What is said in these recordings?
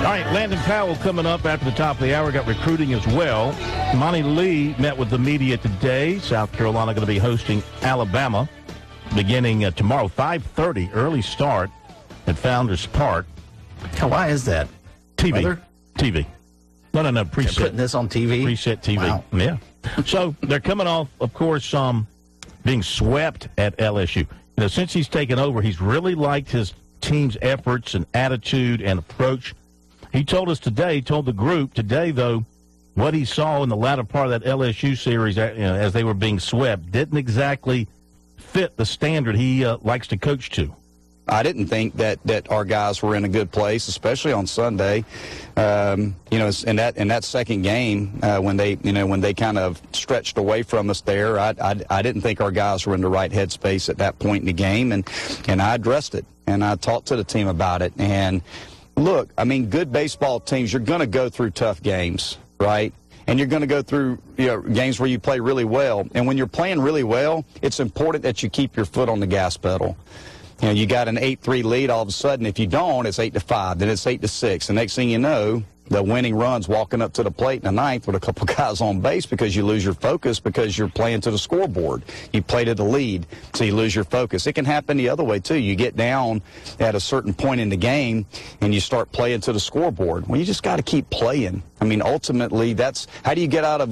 right, Landon Powell coming up after the top of the hour. Got recruiting as well. Monty Lee met with the media today. South Carolina going to be hosting Alabama beginning tomorrow, 5:30, early start at Founders Park. Why is that? TV. Weather? TV. No, preset. They're putting this on TV? Preset TV. Wow. Yeah. So they're coming off, of course, being swept at LSU. Since he's taken over, he's really liked his team's efforts and attitude and approach. He told the group today, though, what he saw in the latter part of that LSU series as they were being swept didn't exactly fit the standard he likes to coach to. I didn't think that our guys were in a good place, especially on Sunday. In that second game when they kind of stretched away from us there, I didn't think our guys were in the right headspace at that point in the game, and I addressed it and I talked to the team about it. And look, I mean, good baseball teams, you're going to go through tough games, right? And you're going to go through games where you play really well. And when you're playing really well, it's important that you keep your foot on the gas pedal. You got an 8-3 lead. All of a sudden, if you don't, it's 8-5. Then it's 8-6. The next thing you know, the winning run's walking up to the plate in the ninth with a couple guys on base because you lose your focus because you're playing to the scoreboard. You play to the lead, so you lose your focus. It can happen the other way, too. You get down at a certain point in the game, and you start playing to the scoreboard. Well, you just got to keep playing. I mean, ultimately, that's how do you get out of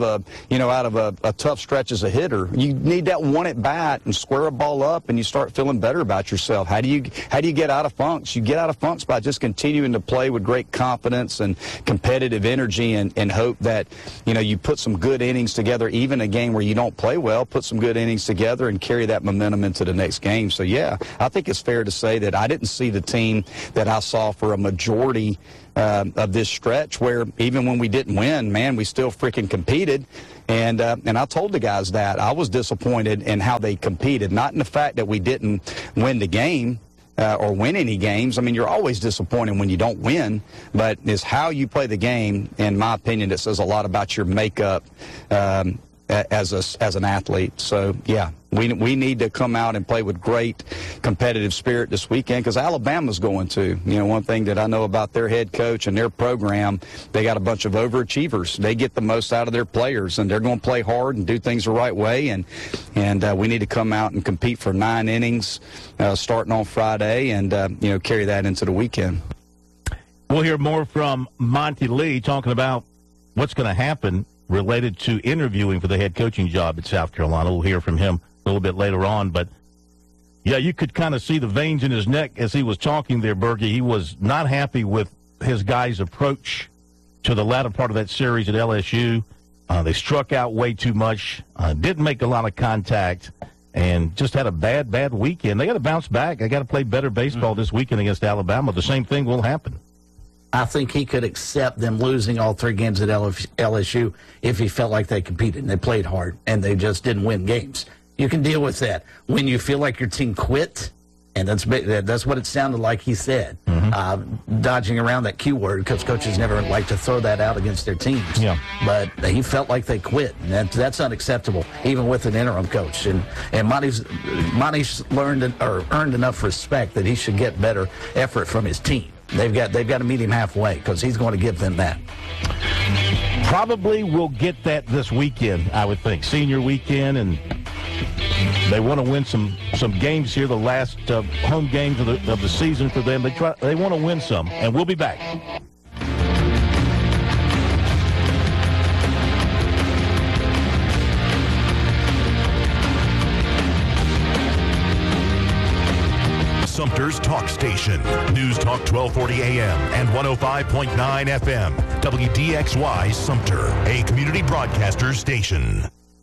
a tough stretch as a hitter? You need that one at bat and square a ball up, and you start feeling better about yourself. How do you get out of funks? You get out of funks by just continuing to play with great confidence and competitive energy and hope that you put some good innings together. Even a game where you don't play well, put some good innings together and carry that momentum into the next game. So yeah, I think it's fair to say that I didn't see the team that I saw for a majority of this stretch, where even when we didn't win, man, we still freaking competed. And I told the guys that I was disappointed in how they competed, not in the fact that we didn't win the game or win any games. I mean, you're always disappointed when you don't win, but it's how you play the game, in my opinion, that says a lot about your makeup as an athlete. So, yeah, we need to come out and play with great competitive spirit this weekend because Alabama's going to. One thing that I know about their head coach and their program, they got a bunch of overachievers. They get the most out of their players, and they're going to play hard and do things the right way. And we need to come out and compete for 9 innings starting on Friday and, carry that into the weekend. We'll hear more from Monty Lee talking about what's going to happen related to interviewing for the head coaching job at South Carolina. We'll hear from him a little bit later on. But, yeah, you could kind of see the veins in his neck as he was talking there, Bergie. He was not happy with his guys' approach to the latter part of that series at LSU. They struck out way too much, didn't make a lot of contact, and just had a bad weekend. They got to bounce back. They got to play better baseball this weekend against Alabama. The same thing will happen. I think he could accept them losing all 3 games at LSU if he felt like they competed and they played hard and they just didn't win games. You can deal with that. When you feel like your team quit, and that's what it sounded like he said, dodging around that Q word because coaches never like to throw that out against their teams. Yeah. But he felt like they quit, and that's unacceptable, even with an interim coach. And Monty's earned enough respect that he should get better effort from his team. They've got to meet him halfway because he's going to give them that. Probably will get that this weekend, I would think. Senior weekend, and they want to win some games here, the last home games of the season for them. They want to win some, and we'll be back. Sumter's Talk Station. News Talk 1240 AM and 105.9 FM. WDXY Sumter, a community broadcaster station.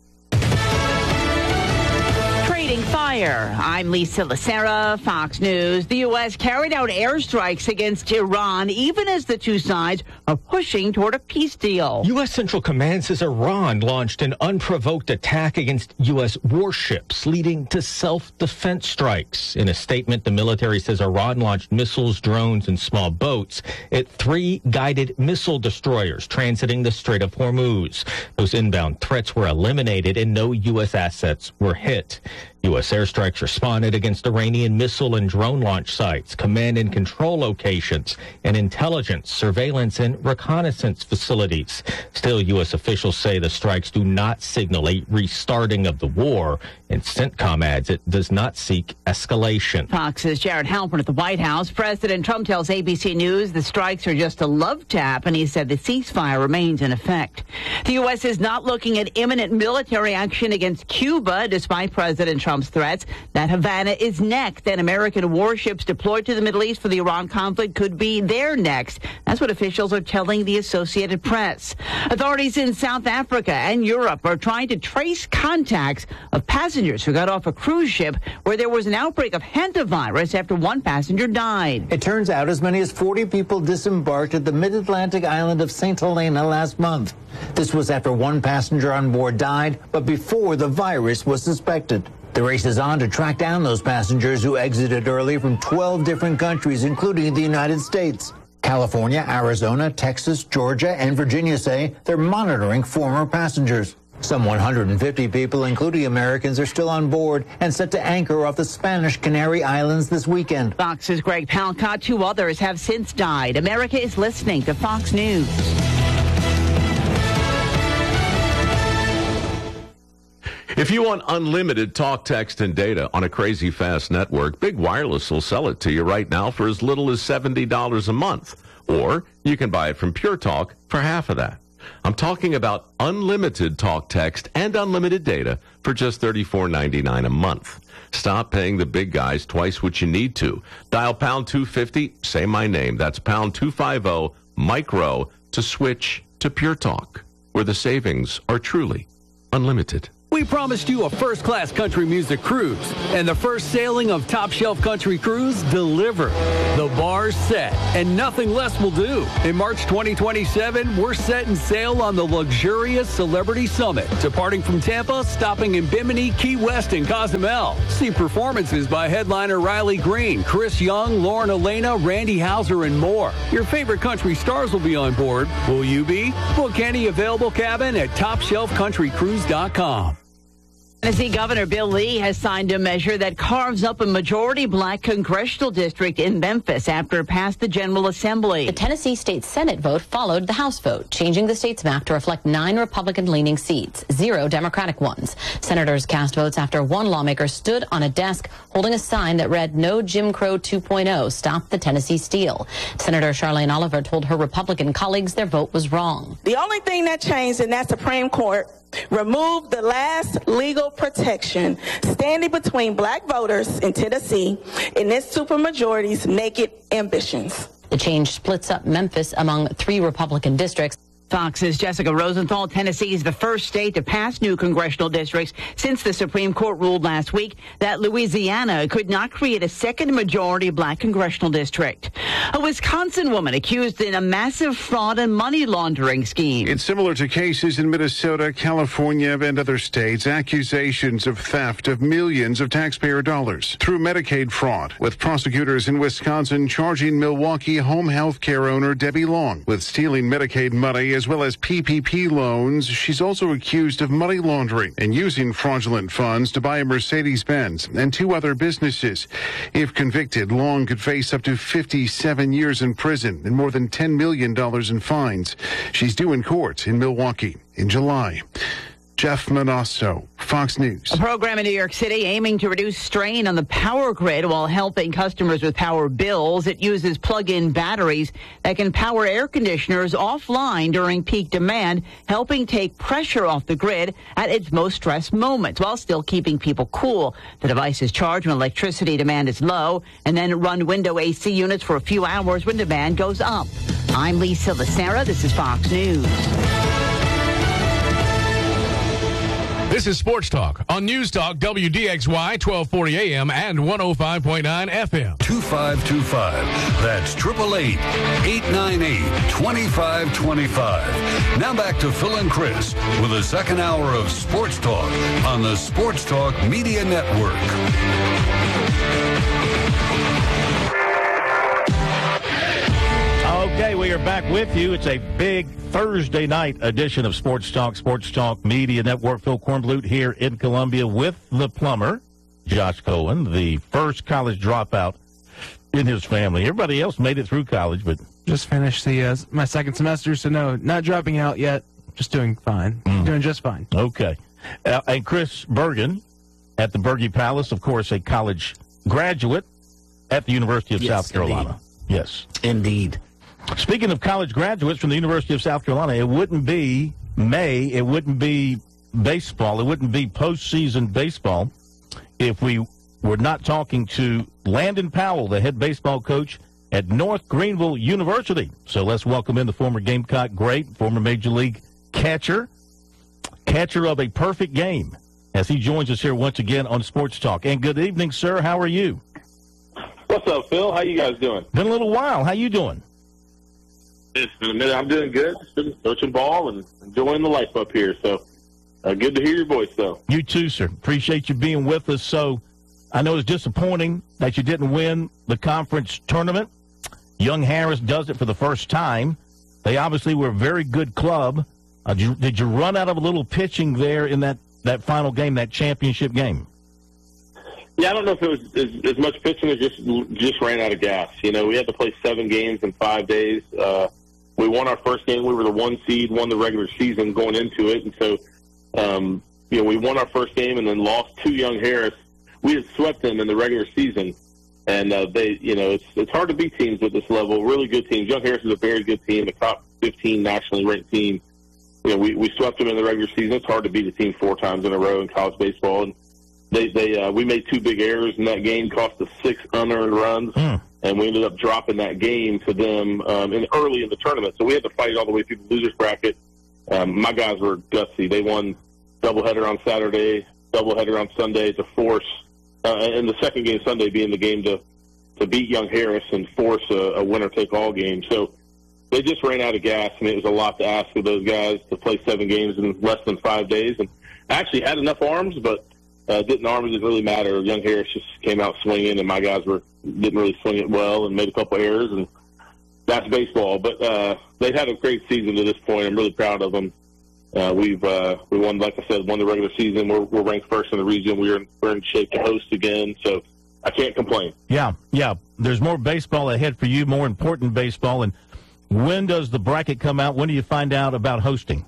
Fire. I'm Lisa Lacera, Fox News. The U.S. carried out airstrikes against Iran, even as the two sides are pushing toward a peace deal. U.S. Central Command says Iran launched an unprovoked attack against U.S. warships, leading to self-defense strikes. In a statement, the military says Iran launched missiles, drones, and small boats at 3 guided missile destroyers transiting the Strait of Hormuz. Those inbound threats were eliminated and no U.S. assets were hit. U.S. airstrikes responded against Iranian missile and drone launch sites, command and control locations, and intelligence, surveillance, and reconnaissance facilities. Still, U.S. officials say the strikes do not signal a restarting of the war, and CENTCOM adds it does not seek escalation. Fox's Jared Halpern at the White House. President Trump tells ABC News the strikes are just a love tap, and he said the ceasefire remains in effect. The U.S. is not looking at imminent military action against Cuba, despite President Trump's threats that Havana is next, and American warships deployed to the Middle East for the Iran conflict could be there next. That's what officials are telling the Associated Press. Authorities in South Africa and Europe are trying to trace contacts of passengers who got off a cruise ship where there was an outbreak of hantavirus after one passenger died. It turns out as many as 40 people disembarked at the mid-Atlantic island of St. Helena last month. This was after one passenger on board died, but before the virus was suspected. The race is on to track down those passengers who exited early from 12 different countries, including the United States. California, Arizona, Texas, Georgia, and Virginia say they're monitoring former passengers. Some 150 people, including Americans, are still on board and set to anchor off the Spanish Canary Islands this weekend. Fox's Greg Palcott. 2 others have since died. America is listening to Fox News. If you want unlimited talk, text, and data on a crazy fast network, Big Wireless will sell it to you right now for as little as $70 a month. Or you can buy it from Pure Talk for half of that. I'm talking about unlimited talk, text, and unlimited data for just $34.99 a month. Stop paying the big guys twice what you need to. Dial pound 250, say my name. That's pound 250 micro to switch to Pure Talk, where the savings are truly unlimited. We promised you a first-class country music cruise, and the first sailing of Top Shelf Country Cruise delivered. The bar's set, and nothing less will do. In March 2027, we're setting sail on the luxurious Celebrity Summit, departing from Tampa, stopping in Bimini, Key West, and Cozumel. See performances by headliner Riley Green, Chris Young, Lauren Elena, Randy Houser, and more. Your favorite country stars will be on board. Will you be? Book any available cabin at TopShelfCountryCruise.com. Tennessee Governor Bill Lee has signed a measure that carves up a majority black congressional district in Memphis after it passed the General Assembly. The Tennessee State Senate vote followed the House vote, changing the state's map to reflect 9 Republican-leaning seats, 0 Democratic ones. Senators cast votes after one lawmaker stood on a desk holding a sign that read, "No Jim Crow 2.0, stop the Tennessee steal." Senator Charlene Oliver told her Republican colleagues their vote was wrong. The only thing that changed in that Supreme Court removed the last legal protection standing between black voters in Tennessee and its supermajority's naked ambitions. The change splits up Memphis among 3 Republican districts. Fox's Jessica Rosenthal. Tennessee is the first state to pass new congressional districts since the Supreme Court ruled last week that Louisiana could not create a second majority black congressional district. A Wisconsin woman accused in a massive fraud and money laundering scheme. It's similar to cases in Minnesota, California, and other states. Accusations of theft of millions of taxpayer dollars through Medicaid fraud, with prosecutors in Wisconsin charging Milwaukee home health care owner Debbie Long with stealing Medicaid money as well as PPP loans. She's also accused of money laundering and using fraudulent funds to buy a Mercedes-Benz and 2 other businesses. If convicted, Long could face up to 57 years in prison and more than $10 million in fines. She's due in court in Milwaukee in July. Jeff Manasso, Fox News. A program in New York City aiming to reduce strain on the power grid while helping customers with power bills. It uses plug-in batteries that can power air conditioners offline during peak demand, helping take pressure off the grid at its most stressed moments while still keeping people cool. The device is charged when electricity demand is low and then run window AC units for a few hours when demand goes up. I'm Lisa Lacera. This is Fox News. This is Sports Talk on News Talk WDXY 1240 AM and 105.9 FM. 2525. That's 888-898-2525. Now back to Phil and Chris with the second hour of Sports Talk on the Sports Talk Media Network. Okay, we are back with you. It's a big Thursday night edition of Sports Talk Media Network. Phil Kornblut here in Columbia with the plumber. Josh Cohen, the first college dropout in his family. Everybody else made it through college, but just finished my second semester, so no, not dropping out yet. Just doing fine. Doing just fine. Okay. And Chris Bergen at the Berge Palace, of course, a college graduate at the University of South Carolina. Indeed. Yes. Indeed. Speaking of college graduates from the University of South Carolina, it wouldn't be May, it wouldn't be baseball, it wouldn't be postseason baseball if we were not talking to Landon Powell, the head baseball coach at North Greenville University. So let's welcome in the former Gamecock great, former Major League catcher of a perfect game, as he joins us here once again on Sports Talk. And good evening, sir. How are you? What's up, Phil? How you guys doing? Been a little while. How you doing? It's been a minute. I'm doing good. Just been coaching ball and enjoying the life up here. So good to hear your voice, though. You too, sir. Appreciate you being with us. So I know it's disappointing that you didn't win the conference tournament. Young Harris does it for the first time. They obviously were a very good club. Did you run out of a little pitching there in that final game, that championship game? Yeah, I don't know if it was as much pitching as just ran out of gas. You know, we had to play 7 games in 5 days. We won our first game. We were the 1 seed, won the regular season going into it. And so, you know, we won our first game and then lost to Young Harris. We had swept them in the regular season. And they, you know, it's hard to beat teams at this level, really good teams. Young Harris is a very good team, a top 15 nationally ranked team. You know, we swept them in the regular season. It's hard to beat a team 4 times in a row in college baseball. And we made 2 big errors in that game, cost us 6 unearned runs, and we ended up dropping that game to them early in the tournament. So we had to fight it all the way through the losers bracket. My guys were gutsy. They won doubleheader on Saturday, doubleheader on Sunday to force, and the second game Sunday being the game to beat Young Harris and force a winner-take-all game. So they just ran out of gas, and it was a lot to ask of those guys to play 7 games in less than 5 days. And I actually had enough arms, but didn't really matter. Young Harris just came out swinging, and my guys didn't really swing it well and made a couple errors, and that's baseball. But they've had a great season to this point. I'm really proud of them. We won, like I said, won the regular season. We're ranked first in the region. We're in shape to host again, so I can't complain. Yeah. There's more baseball ahead for you, more important baseball. And when does the bracket come out? When do you find out about hosting?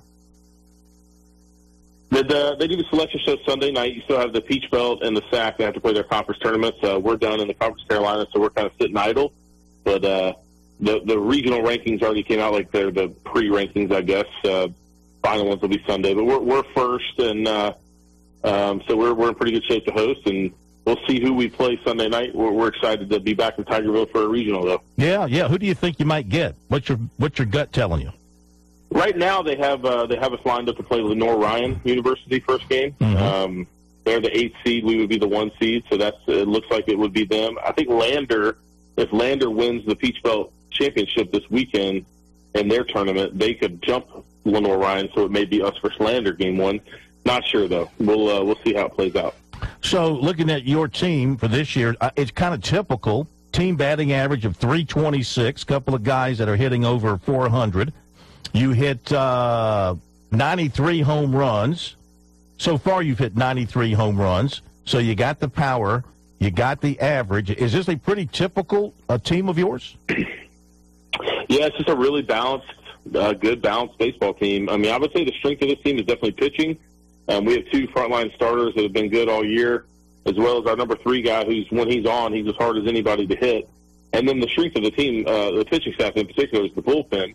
They do the selection show Sunday night. You still have the Peach Belt and the SAC that have to play their conference tournaments. We're done in the Conference Carolina, so we're kind of sitting idle. But the regional rankings already came out, like they're the pre-rankings, I guess. Final ones will be Sunday. But we're first, and so we're in pretty good shape to host, and we'll see who we play Sunday night. We're excited to be back in Tigerville for a regional, though. Yeah. Who do you think you might get? What's your gut telling you? Right now, they have us lined up to play Lenore-Ryan University first game. Mm-hmm. They're the 8th seed. We would be the 1 seed, so it looks like it would be them. I think if Lander wins the Peach Belt Championship this weekend in their tournament, they could jump Lenore-Ryan, so it may be us versus Lander game 1. Not sure, though. We'll see how it plays out. So looking at your team for this year, it's kind of typical. Team batting average of .326, couple of guys that are hitting over 400. You hit 93 home runs. So far, you've hit 93 home runs. So you got the power. You got the average. Is this a pretty typical team of yours? Yeah, it's just a really balanced, good balanced baseball team. I mean, I would say the strength of this team is definitely pitching. We have 2 frontline starters that have been good all year, as well as our number 3 guy when he's on, he's as hard as anybody to hit. And then the strength of the team, the pitching staff in particular, is the bullpen.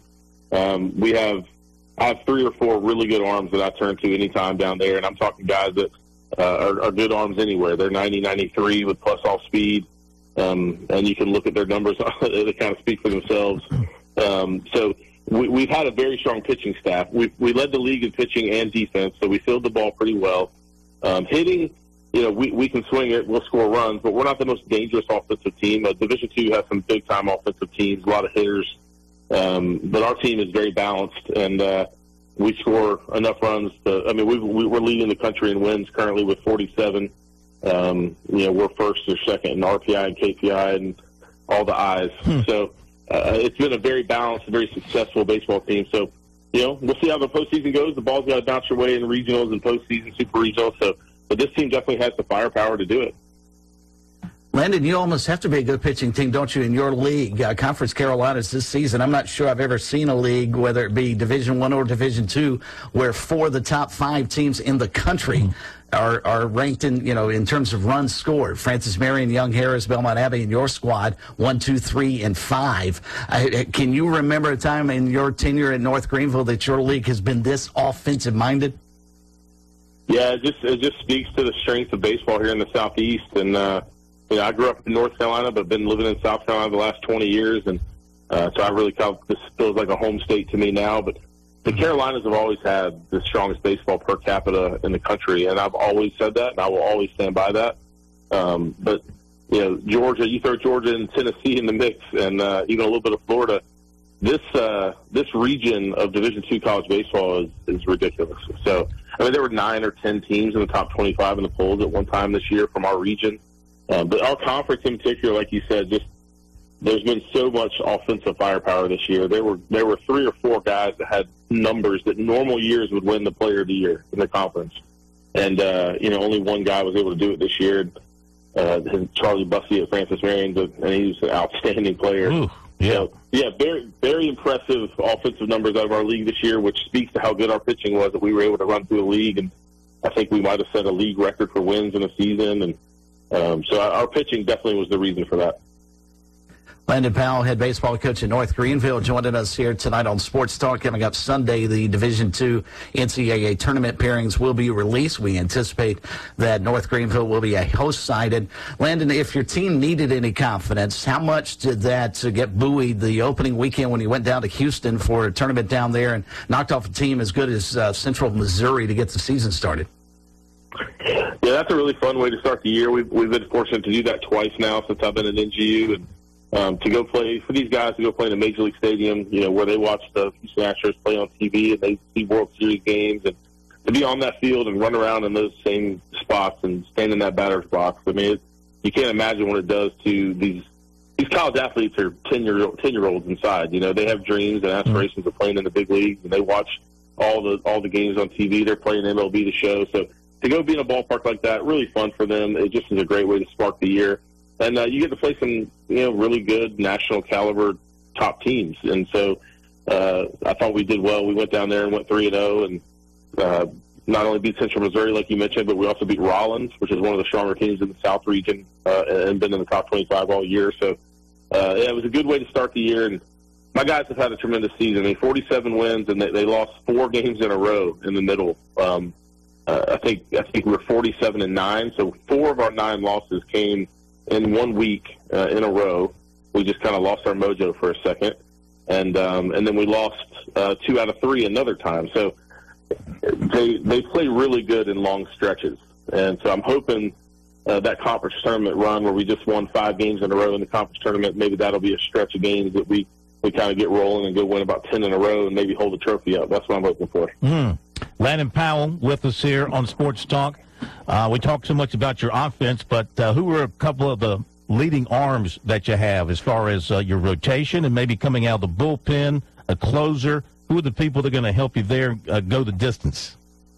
I have 3 or 4 really good arms that I turn to anytime down there, and I'm talking guys that are good arms anywhere. They're 90, 93 with plus off speed, and you can look at their numbers. They kind of speak for themselves. So we've had a very strong pitching staff. We led the league in pitching and defense, so we filled the ball pretty well. Hitting, we can swing it, we'll score runs, but we're not the most dangerous offensive team. Division II has some big-time offensive teams, a lot of hitters. But our team is very balanced, and we score enough runs we're leading the country in wins currently with 47. We're first or second in RPI and KPI and all the I's. So it's been a very balanced, very successful baseball team. So, we'll see how the postseason goes. The ball's got to bounce your way in regionals and postseason, super regionals. But this team definitely has the firepower to do it. Landon, you almost have to be a good pitching team, don't you, in your league? Conference Carolinas this season, I'm not sure I've ever seen a league, whether it be Division I or Division II, where 4 of the top 5 teams in the country are ranked in terms of runs scored. Francis Marion, Young Harris, Belmont Abbey in your squad, 1, 2, 3, and 5. Can you remember a time in your tenure at North Greenville that your league has been this offensive-minded? Yeah, it just speaks to the strength of baseball here in the Southeast. And, I grew up in North Carolina, but been living in South Carolina the last 20 years. And so I really this feels like a home state to me now. But the Carolinas have always had the strongest baseball per capita in the country. And I've always said that, and I will always stand by that. But, Georgia, you throw Georgia and Tennessee in the mix, and even a little bit of Florida. This region of Division II college baseball is ridiculous. So, there were 9 or 10 teams in the top 25 in the polls at one time this year from our region. But our conference in particular, like you said, there's been so much offensive firepower this year. There were 3 or 4 guys that had numbers that normal years would win the Player of the Year in the conference, and only one guy was able to do it this year. Charlie Bussey at Francis Marion, and he was an outstanding player. Ooh, yeah. So, very, very impressive offensive numbers out of our league this year, which speaks to how good our pitching was that we were able to run through a league. And I think we might have set a league record for wins in a season. And so our pitching definitely was the reason for that. Landon Powell, head baseball coach at North Greenville, joining us here tonight on Sports Talk. Coming up Sunday, the Division II NCAA tournament pairings will be released. We anticipate that North Greenville will be a host sided. Landon, if your team needed any confidence, how much did that get buoyed the opening weekend when you went down to Houston for a tournament down there and knocked off a team as good as Central Missouri to get the season started? Yeah, that's a really fun way to start the year. We've been fortunate to do that twice now since I've been at NGU, and to go play for these guys to go play in a Major League Stadium, where they watch the Houston Astros play on TV and they see World Series games, and to be on that field and run around in those same spots and stand in that batter's box. I mean, you can't imagine what it does to these college athletes are 10-year-olds inside. They have dreams and aspirations of playing in the big leagues, and they watch all the games on TV. They're playing MLB The Show, so to go be in a ballpark like that, really fun for them. It just is a great way to spark the year. And you get to play some, really good national caliber top teams. And so I thought we did well. We went down there and went 3-0 and not only beat Central Missouri, like you mentioned, but we also beat Rollins, which is one of the stronger teams in the South region, and been in the top 25 all year. So, it was a good way to start the year. And my guys have had a tremendous season. 47 wins, and they lost 4 games in a row in the middle. I think we were 47-9. So 4 of our 9 losses came in 1 week in a row. We just kind of lost our mojo for a second, and then we lost 2 out of 3 another time. So they play really good in long stretches, and so I'm hoping that conference tournament run where we just won 5 games in a row in the conference tournament, maybe that'll be a stretch of games that we kind of get rolling and go win about 10 in a row and maybe hold the trophy up. That's what I'm hoping for. Landon Powell with us here on Sports Talk. We talked so much about your offense, but who were a couple of the leading arms that you have as far as your rotation and maybe coming out of the bullpen, a closer? Who are the people that are going to help you there go the distance?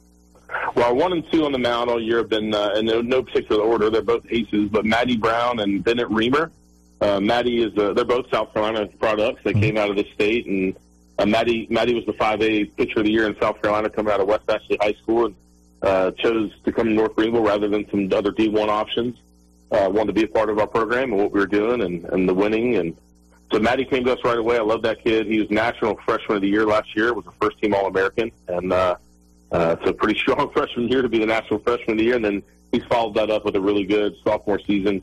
Well, 1 and 2 on the mound all year have been in no particular order. They're both aces, but Maddie Brown and Bennett Reamer. Maddie is they're both South Carolina products. They came out of the state, and Maddie was the 5A pitcher of the year in South Carolina, coming out of West Ashley High School, and chose to come to North Greenville rather than some other D1 options. Wanted to be a part of our program and what we were doing and the winning. And so Maddie came to us right away. I love that kid. He was National Freshman of the Year last year. Was a first-team All-American, and it's a pretty strong freshman year to be the National Freshman of the Year. And then he's followed that up with a really good sophomore season.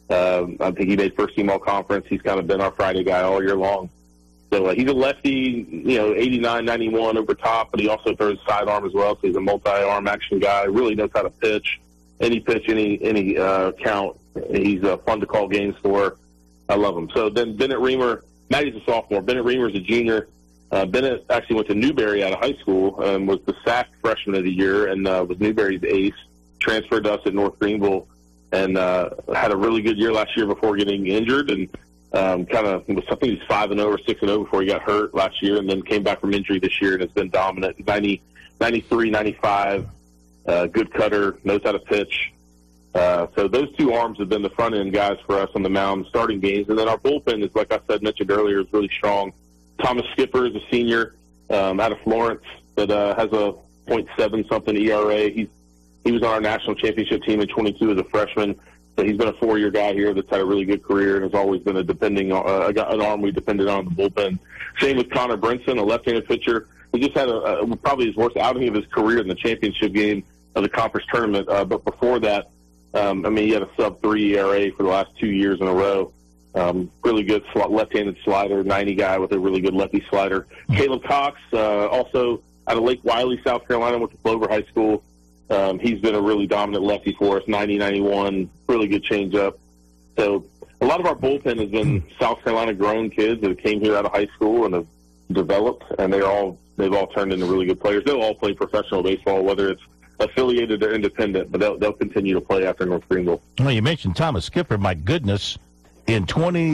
I think he made first-team All-Conference. He's kind of been our Friday guy all year long. So he's a lefty, 89, 91 over top, but he also throws sidearm as well. So he's a multi-arm action guy. Really knows how to pitch. Any pitch, any count. He's fun to call games for. I love him. So then Bennett Reamer, Maddie's a sophomore. Bennett Reamer's a junior. Bennett actually went to Newberry out of high school and was the SAC freshman of the year and was Newberry's ace. Transferred to us at North Greenville and had a really good year last year before getting injured. And kind of was something he's 5-0 or 6-0 before he got hurt last year, and then came back from injury this year and has been dominant. 93, 95, good cutter, knows how to pitch. So those two arms have been the front-end guys for us on the mound starting games. And then our bullpen is, like I said, mentioned earlier, is really strong. Thomas Skipper is a senior out of Florence that has a .7-something ERA. He was on our national championship team in 22 as a freshman. So he's been a 4-year guy here that's had a really good career and has always been an arm we depended on in the bullpen. Same with Connor Brinson, a left-handed pitcher. He just had probably his worst outing of his career in the championship game of the conference tournament. But before that, he had a sub-3 ERA for the last 2 years in a row. Really good left-handed slider, 90 guy with a really good lefty slider. Caleb Cox, also out of Lake Wiley, South Carolina, went to Clover High School. He's been a really dominant lefty for us, 90-91, really good changeup. So a lot of our bullpen has been South Carolina grown kids that came here out of high school and have developed, and they've all turned into really good players. They'll all play professional baseball, whether it's affiliated or independent, but they'll continue to play after North Greenville. Well, you mentioned Thomas Skipper. My goodness, in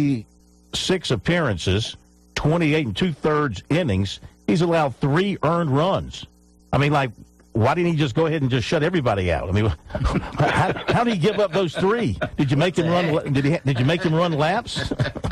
26 appearances, 28 2/3 innings, he's allowed 3 earned runs. Why didn't he just go ahead and just shut everybody out? How did he give up those 3? Did you make him run? Did you make him run laps?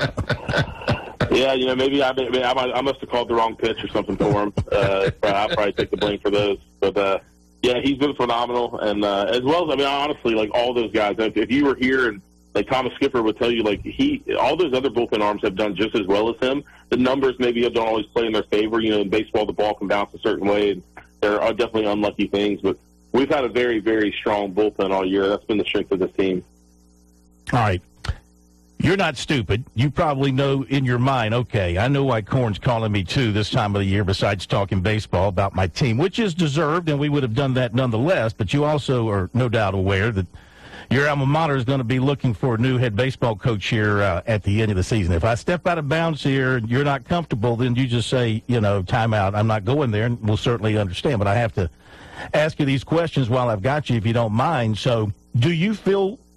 Yeah, maybe I must have called the wrong pitch or something for him. I'll probably take the blame for those. But yeah, he's been phenomenal, and as well as honestly, like all those guys. If you were here and like Thomas Skipper would tell you, all those other bullpen arms have done just as well as him. The numbers maybe don't always play in their favor. In baseball, the ball can bounce a certain way. And there are definitely unlucky things, but we've had a very, very strong bullpen all year. That's been the strength of this team. All right. You're not stupid. You probably know in your mind, okay, I know why Corn's calling me too this time of the year besides talking baseball about my team, which is deserved, and we would have done that nonetheless, but you also are no doubt aware that your alma mater is going to be looking for a new head baseball coach here at the end of the season. If I step out of bounds here and you're not comfortable, then you just say, time out. I'm not going there, and we'll certainly understand. But I have to ask you these questions while I've got you, if you don't mind. So do you feel